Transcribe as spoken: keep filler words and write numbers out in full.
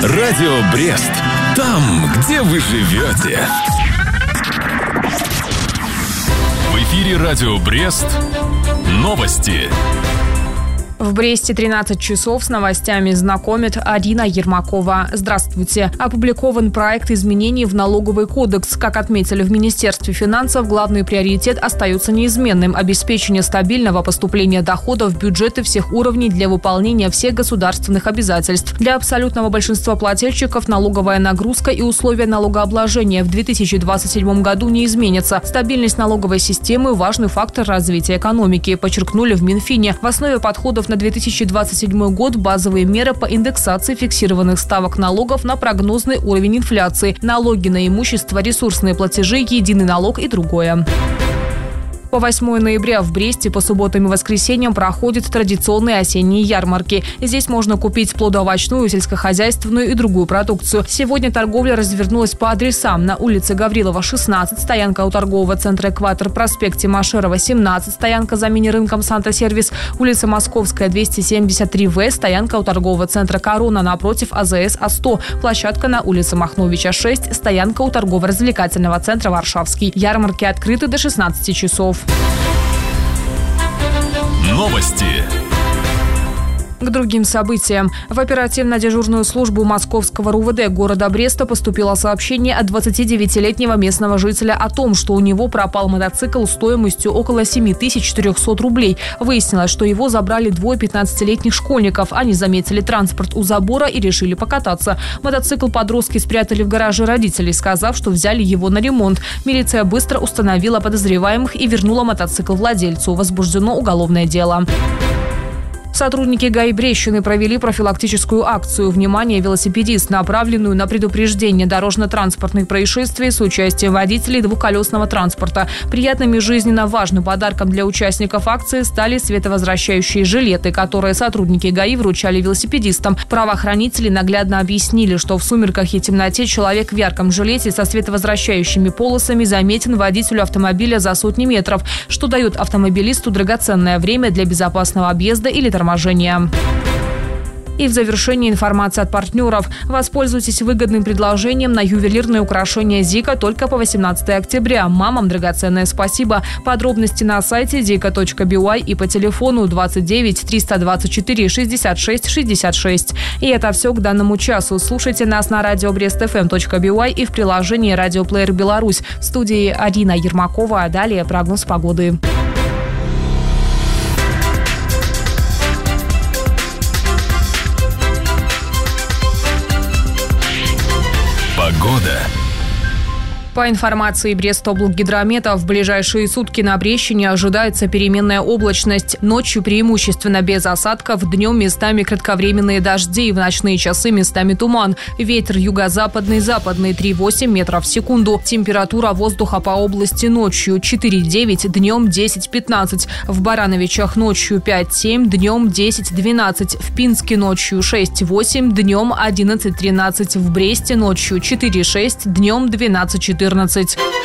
Радио Брест. Там, где вы живете. В эфире Радио Брест. Новости. В Бресте тринадцать часов с новостями знакомит Арина Ермакова. Здравствуйте. Опубликован проект изменений в налоговый кодекс. Как отметили в Министерстве финансов, главный приоритет остается неизменным – обеспечение стабильного поступления доходов в бюджеты всех уровней для выполнения всех государственных обязательств. Для абсолютного большинства плательщиков налоговая нагрузка и условия налогообложения в две тысячи двадцать седьмом году не изменятся. Стабильность налоговой системы – важный фактор развития экономики, подчеркнули в Минфине. В основе подходов на две тысячи двадцать седьмой год базовые меры по индексации фиксированных ставок налогов на прогнозный уровень инфляции, налоги на имущество, ресурсные платежи, единый налог и другое. По восьмое ноября в Бресте по субботам и воскресеньям проходят традиционные осенние ярмарки. Здесь можно купить плодоовощную, сельскохозяйственную и другую продукцию. Сегодня торговля развернулась по адресам: на улице Гаврилова, шестнадцать, стоянка у торгового центра «Экватор», проспекте Машерова, семнадцать, стоянка за мини-рынком «Санта-сервис», улица Московская, двести семьдесят три вэ, стоянка у торгового центра «Корона» напротив а зэ эс А сто, площадка на улице Махновича, шесть, стоянка у торгово-развлекательного центра «Варшавский». Ярмарки открыты до шестнадцати часов. Новости. К другим событиям. В оперативно-дежурную службу Московского эр у вэ дэ города Бреста поступило сообщение от двадцатидевятилетнего местного жителя о том, что у него пропал мотоцикл стоимостью около семь тысяч четыреста рублей. Выяснилось, что его забрали двое пятнадцатилетних школьников. Они заметили транспорт у забора и решили покататься. Мотоцикл подростки спрятали в гараже родителей, сказав, что взяли его на ремонт. Милиция быстро установила подозреваемых и вернула мотоцикл владельцу. Возбуждено уголовное дело. Сотрудники ГАИ Брещины провели профилактическую акцию «Внимание, велосипедист», направленную на предупреждение дорожно-транспортных происшествий с участием водителей двухколесного транспорта. Приятным и жизненно важным подарком для участников акции стали световозвращающие жилеты, которые сотрудники ГАИ вручали велосипедистам. Правоохранители наглядно объяснили, что в сумерках и темноте человек в ярком жилете со световозвращающими полосами заметен водителю автомобиля за сотни метров, что дает автомобилисту драгоценное время для безопасного объезда или торможения. И в завершении информация от партнеров. Воспользуйтесь выгодным предложением на ювелирные украшения «Зика» только по восемнадцатого октября. Мамам драгоценное спасибо. Подробности на сайте зика точка би уай и по телефону двадцать девять триста двадцать четыре шестьдесят шесть шестьдесят шесть. И это все к данному часу. Слушайте нас на радио брест эф эм точка би уай и в приложении «Радиоплеер Беларусь». В студии Арина Ермакова. А далее прогноз погоды. Погода. По информации Брестоблгидромета, в ближайшие сутки на Брещине ожидается переменная облачность. Ночью преимущественно без осадков, днем местами кратковременные дожди, в ночные часы местами туман. Ветер юго-западный, западный три восемь метров в секунду. Температура воздуха по области ночью четыре девять, днем десять пятнадцать. В Барановичах ночью пять семь, днем десять двенадцать. В Пинске ночью шесть восемь, днем одиннадцать тринадцать. В Бресте ночью четыре шесть, днем двенадцать четырнадцать.